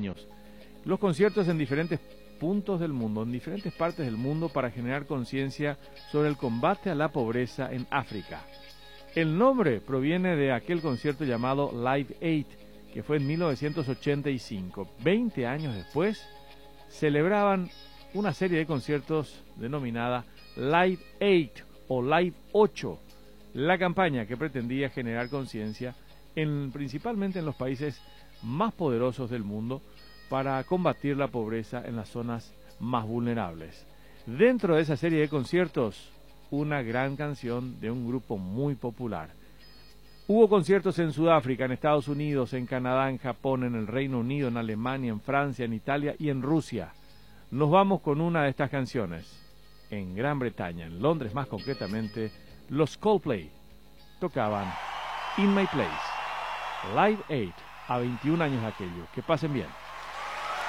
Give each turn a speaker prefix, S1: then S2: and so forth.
S1: años. Los conciertos en diferentes puntos del mundo, en diferentes partes del mundo, para generar conciencia sobre el combate a la pobreza en África. El nombre proviene de aquel concierto llamado Live Aid, que fue en 1985. 20 años después, celebraban una serie de conciertos denominada Live 8 o Live 8, la campaña que pretendía generar conciencia principalmente en los países más poderosos del mundo para combatir la pobreza en las zonas más vulnerables. Dentro de esa serie de conciertos, una gran canción de un grupo muy popular. Hubo conciertos en Sudáfrica, en Estados Unidos, en Canadá, en Japón, en el Reino Unido, en Alemania, en Francia, en Italia y en Rusia. Nos vamos con una de estas canciones. En Gran Bretaña, en Londres más concretamente, los Coldplay tocaban In My Place. Live 8, a 21 años de aquello. Que pasen bien.